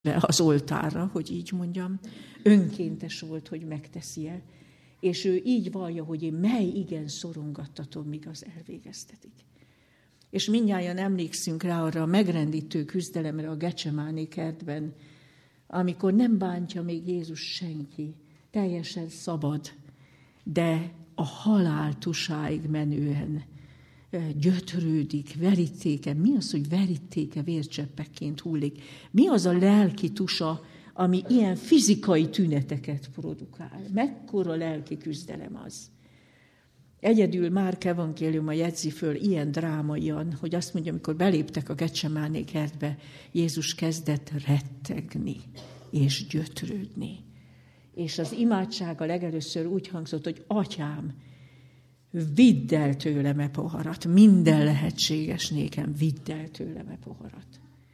az oltárra, hogy így mondjam, önkéntes volt, hogy megteszi-e, és ő így vallja, hogy én mely igen szorongattatom, míg az elvégeztetik. És mindnyájan emlékszünk rá arra a megrendítő küzdelemre a Gecsemáné kertben, amikor nem bántja még Jézus senki, teljesen szabad, de a halál tusáig menően gyötrődik, verítéke. Mi az, hogy verítéke vércseppekként hullik? Mi az a lelki tusa, ami ilyen fizikai tüneteket produkál? Mekkora lelki küzdelem az? Egyedül Márk evangéliuma jegyzi föl ilyen drámaian, hogy azt mondja, amikor beléptek a Gecsemáné kertbe, Jézus kezdett rettegni és gyötrődni. És az imádsága legelőször úgy hangzott, hogy Atyám, vidd el tőlem e poharat, minden lehetséges nékem, vidd el tőlem e poharat.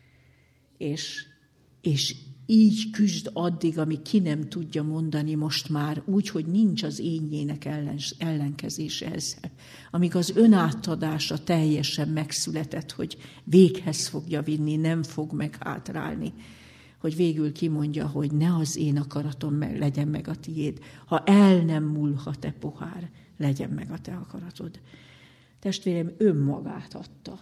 És így küzd addig, amíg ki nem tudja mondani most már, úgy, hogy nincs az énjének ellenkezése ezzel. Amíg az önátadása teljesen megszületett, hogy véghez fogja vinni, nem fog meghátrálni. Hogy végül kimondja, hogy ne az én akaratom legyen meg a tiéd, ha el nem múlhat e pohár, legyen meg a te akaratod. Testvérem, önmagát adta,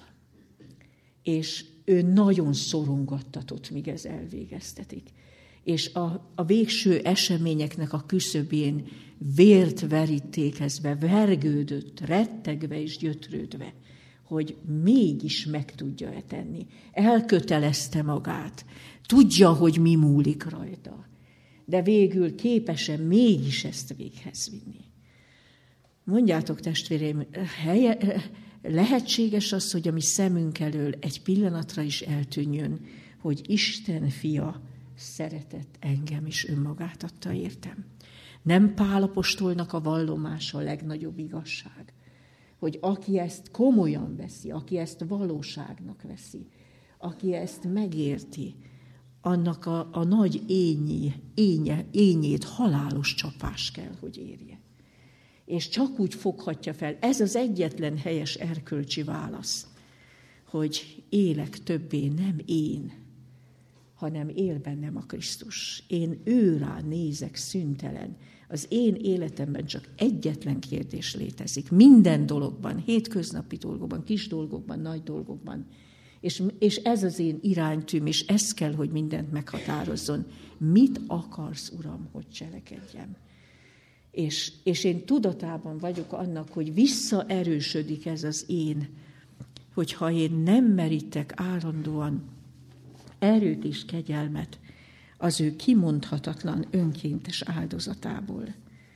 és ő nagyon szorongattatott, míg ez elvégeztetik. És a végső eseményeknek a küszöbén vért verítékezve, vergődött, rettegve és gyötrődve, hogy mégis meg tudja-e tenni. Elkötelezte magát, tudja, hogy mi múlik rajta, de végül képes-e mégis ezt véghez vinni. Mondjátok, testvéreim, lehetséges az, hogy a mi szemünk elől egy pillanatra is eltűnjön, hogy Isten fia szeretett engem, és önmagát adta értem. Nem Pál apostolnak a vallomása a legnagyobb igazság, hogy aki ezt komolyan veszi, aki ezt valóságnak veszi, aki ezt megérti, annak a nagy ényét halálos csapás kell, hogy érje. És csak úgy foghatja fel, ez az egyetlen helyes erkölcsi válasz, hogy élek többé nem én, hanem él bennem a Krisztus. Én őrá nézek szüntelen. Az én életemben csak egyetlen kérdés létezik. Minden dologban, hétköznapi dolgokban, kis dolgokban, nagy dolgokban. És ez az én iránytűm, és ez kell, hogy mindent meghatározzon. Mit akarsz, Uram, hogy cselekedjem? És én tudatában vagyok annak, hogy visszaerősödik ez az én, hogyha én nem merítek állandóan erőt és kegyelmet az ő kimondhatatlan önkéntes áldozatából.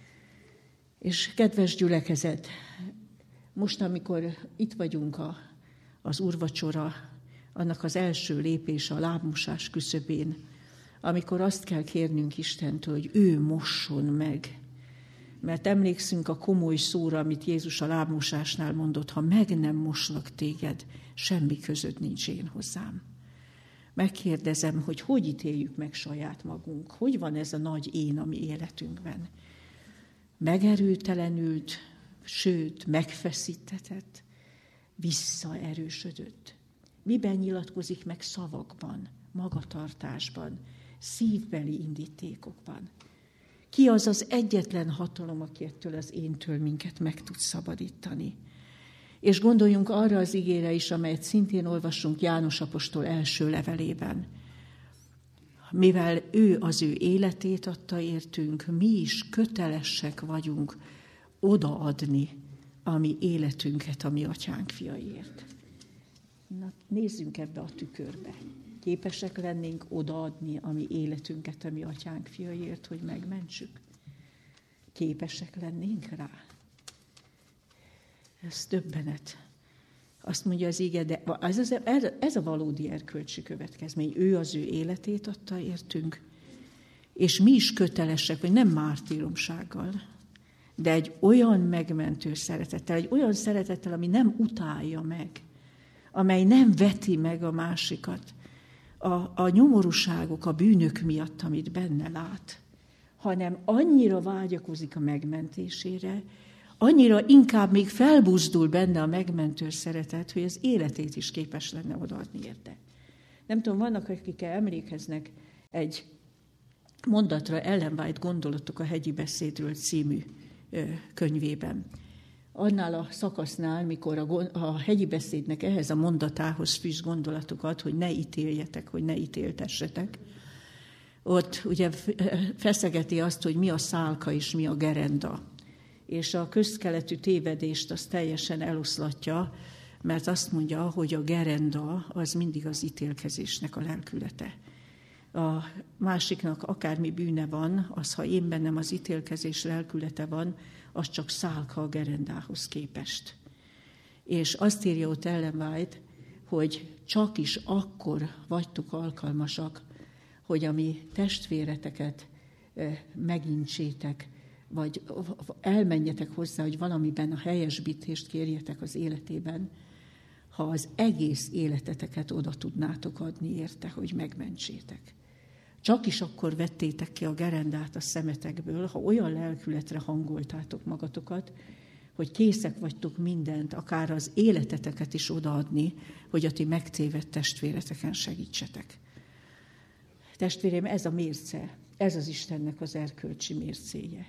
És kedves gyülekezet, most, amikor itt vagyunk az úrvacsora, annak az első lépése a lábmosás küszöbén, amikor azt kell kérnünk Istentől, hogy ő mosson meg. Mert emlékszünk a komoly szóra, amit Jézus a lábmosásnál mondott, ha meg nem moslak téged, semmi közöd nincs én hozzám. Megkérdezem, hogy ítéljük meg saját magunk, hogy van ez a nagy én a mi életünkben. Megerőtelenült, sőt, megfeszítetett, visszaerősödött. Miben nyilatkozik meg szavakban, magatartásban, szívbeli indítékokban? Ki az az egyetlen hatalom, aki ettől az éntől minket meg tud szabadítani? És gondoljunk arra az igére is, amelyet szintén olvassunk János apostol első levelében. Mivel ő az ő életét adta értünk, mi is kötelesek vagyunk odaadni a mi életünket a mi atyánk fiaiért. Na, nézzünk ebbe a tükörbe. Képesek lennénk odaadni a mi életünket a mi atyánk fiaiért, hogy megmentsük? Képesek lennénk rá? Ez döbbenet. Azt mondja az ige, de ez a valódi erkölcsi következmény. Ő az ő életét adta értünk, és mi is kötelesek, vagy nem mártíromsággal, de egy olyan megmentő szeretettel, egy olyan szeretettel, ami nem utálja meg, amely nem veti meg a másikat, a nyomorúságok, a bűnök miatt, amit benne lát, hanem annyira vágyakozik a megmentésére, annyira inkább még felbuzdul benne a megmentő szeretet, hogy az életét is képes lenne odaadni érte. Nem tudom, vannak, akik emlékeznek, egy mondatra Ellen White Gondolatok a hegyi beszédről című könyvében. Annál a szakasznál, mikor a hegyi beszédnek ehhez a mondatához fűz gondolatokat, hogy ne ítéljetek, hogy ne ítéltessetek, ott ugye feszegeti azt, hogy mi a szálka és mi a gerenda. És a közkeletű tévedést azt teljesen eloszlatja, mert azt mondja, hogy a gerenda az mindig az ítélkezésnek a lelkülete. A másiknak akármi bűne van, az, ha én bennem az ítélkezés lelkülete van, az csak szálka a gerendához képest. És azt írja ott Ellen White, hogy csak is akkor vagytok alkalmasak, hogy a mi testvéreteket megintsétek, vagy elmenjetek hozzá, hogy valamiben a helyesbítést kérjetek az életében, ha az egész életeteket oda tudnátok adni érte, hogy megmentsétek. Csak is akkor vettétek ki a gerendát a szemetekből, ha olyan lelkületre hangoltátok magatokat, hogy készek vagytok mindent, akár az életeteket is odaadni, hogy a ti megtévedt testvéreteken segítsetek. Testvérem, ez a mérce, ez az Istennek az erkölcsi mércéje.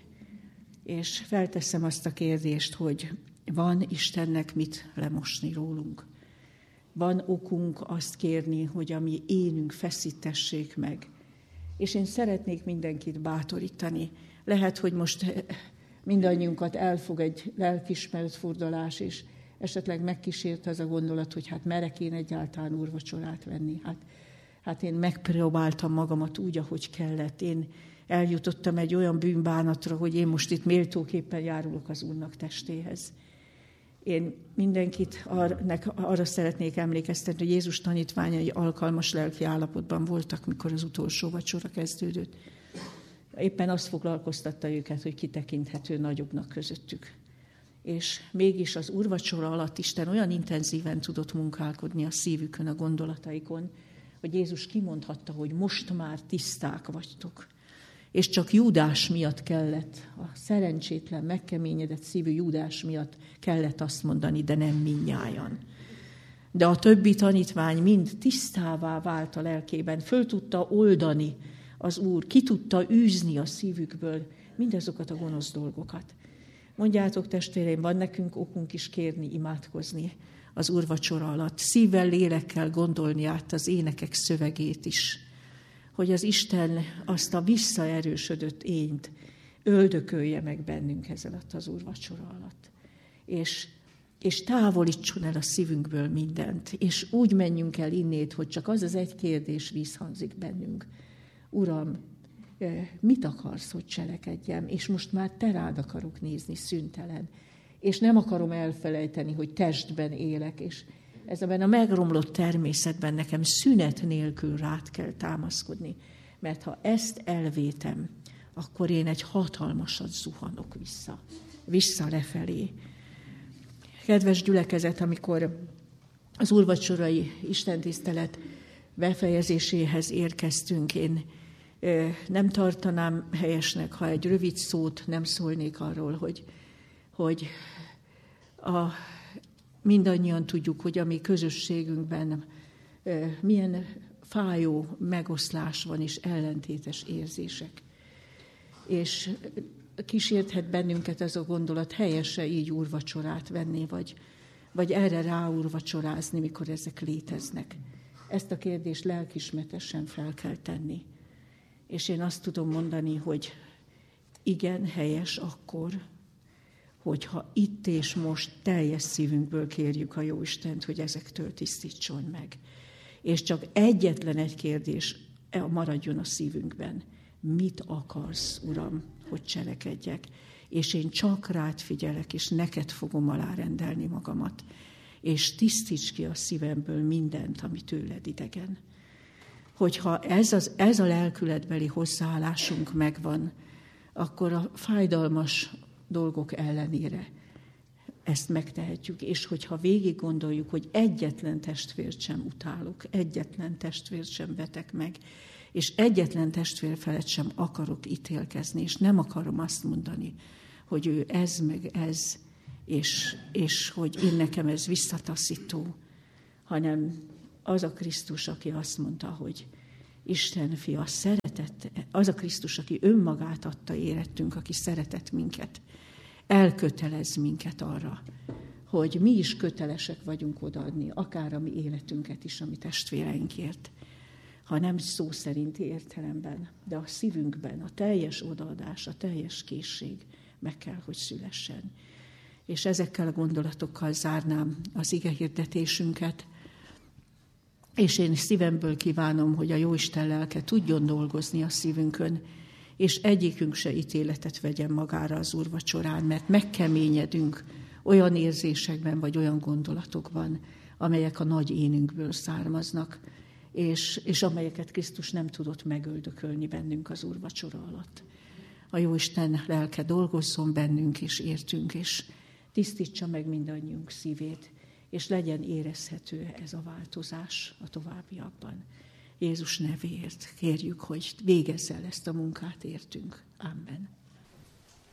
És felteszem azt a kérdést, hogy van Istennek mit lemosni rólunk? Van okunk azt kérni, hogy a mi énünk feszítessék meg. És én szeretnék mindenkit bátorítani. Lehet, hogy most mindannyiunkat elfog egy lelkiismeret furdalás, és esetleg megkísérte az a gondolat, hogy hát merek én egyáltalán úrvacsorát venni. Hát én megpróbáltam magamat úgy, ahogy kellett. Én eljutottam egy olyan bűnbánatra, hogy én most itt méltóképpen járulok az Úrnak testéhez. Én mindenkit arra szeretnék emlékeztetni, hogy Jézus tanítványai alkalmas lelki állapotban voltak, mikor az utolsó vacsora kezdődött. Éppen azt foglalkoztatta őket, hogy kitekinthető nagyobbnak közöttük. És mégis az úrvacsora alatt Isten olyan intenzíven tudott munkálkodni a szívükön, a gondolataikon, hogy Jézus kimondhatta, hogy most már tiszták vagytok. És csak Júdás miatt kellett, a szerencsétlen, megkeményedett szívű Júdás miatt kellett azt mondani, de nem mindnyájan. De a többi tanítvány mind tisztává vált a lelkében, föl tudta oldani az Úr, ki tudta űzni a szívükből mindazokat a gonosz dolgokat. Mondjátok, testvéreim, van nekünk okunk is kérni, imádkozni az úrvacsora alatt, szívvel, lélekkel gondolni át az énekek szövegét is, hogy az Isten azt a visszaerősödött ényt öldökölje meg bennünk ez alatt az úrvacsora alatt. És távolítson el a szívünkből mindent, és úgy menjünk el innét, hogy csak az egy kérdés vízhangzik bennünk. Uram, mit akarsz, hogy cselekedjem? És most már te rád akarok nézni szüntelen. És nem akarom elfelejteni, hogy testben élek, és ezben a megromlott természetben nekem szünet nélkül rád kell támaszkodni. Mert ha ezt elvétem, akkor én egy hatalmasat zuhanok vissza lefelé. Kedves gyülekezet, amikor az úrvacsorai istentisztelet befejezéséhez érkeztünk, én nem tartanám helyesnek, ha egy rövid szót nem szólnék arról, hogy mindannyian tudjuk, hogy a mi közösségünkben milyen fájó megoszlás van és ellentétes érzések. És kísérthet bennünket ez a gondolat, helyese így úrvacsorát venni, vagy erre ráúrvacsorázni, mikor ezek léteznek. Ezt a kérdést lelkismertesen fel kell tenni. És én azt tudom mondani, hogy igen, helyes akkor, hogyha itt és most teljes szívünkből kérjük a Jóistent, hogy ezektől tisztítson meg. És csak egyetlen egy kérdés maradjon a szívünkben. Mit akarsz, Uram, hogy cselekedjek? És én csak rád figyelek, és neked fogom alárendelni magamat. És tisztíts ki a szívemből mindent, ami tőled idegen. Hogyha ez a lelkületbeli hozzáállásunk megvan, akkor a fájdalmas dolgok ellenére ezt megtehetjük. És hogyha végig gondoljuk, hogy egyetlen testvért sem utálok, egyetlen testvért sem vetek meg, és egyetlen testvér felett sem akarok ítélkezni, és nem akarom azt mondani, hogy ő ez meg ez, és hogy én nekem ez visszataszító, hanem az a Krisztus, aki azt mondta, hogy Isten fia szeretett, az a Krisztus, aki önmagát adta érettünk, aki szeretett minket, elkötelez minket arra, hogy mi is kötelesek vagyunk odaadni, akár a mi életünket is, a mi testvéreinkért. Ha nem szó szerinti értelemben, de a szívünkben a teljes odaadás, a teljes készség meg kell, hogy szülessen. És ezekkel a gondolatokkal zárnám az igehirdetésünket, és én szívemből kívánom, hogy a Jóisten lelke tudjon dolgozni a szívünkön, és egyikünk se ítéletet vegyen magára az úrvacsorán, mert megkeményedünk olyan érzésekben, vagy olyan gondolatokban, amelyek a nagy énünkből származnak, és amelyeket Krisztus nem tudott megöldökölni bennünk az úrvacsora alatt. A Jóisten lelke dolgozzon bennünk és értünk, és tisztítsa meg mindannyiunk szívét, és legyen érezhető ez a változás a továbbiakban. Jézus nevéért kérjük, hogy végezze el ezt a munkát értünk. Amen.